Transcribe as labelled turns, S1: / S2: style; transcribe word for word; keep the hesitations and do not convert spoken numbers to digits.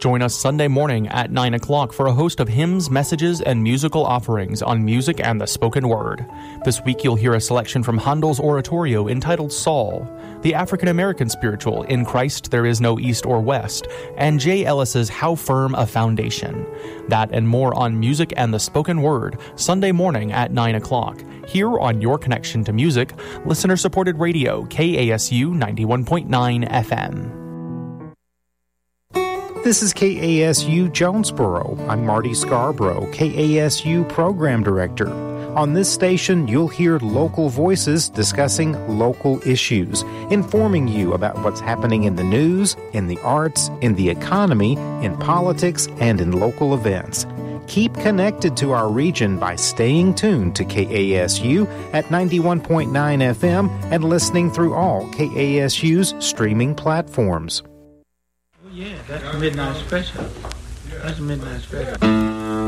S1: Join us Sunday morning at nine o'clock for a host of hymns, messages, and musical offerings on music and the spoken word. This week you'll hear a selection from Handel's oratorio entitled Saul, the African American spiritual In Christ There Is No East or West, and Jay Ellis's How Firm a Foundation. That and more on music and the spoken word Sunday morning at nine o'clock. Here on Your Connection to Music, listener-supported radio, K A S U ninety-one point nine F M.
S2: This is K A S U Jonesboro. I'm Marty Scarborough, K A S U Program Director. On this station, you'll hear local voices discussing local issues, informing you about what's happening in the news, in the arts, in the economy, in politics, and in local events. Keep connected to our region by staying tuned to K A S U at ninety-one point nine F M and listening through all K A S U's streaming platforms.
S3: Yeah, that's Midnight Special. That's Midnight Special.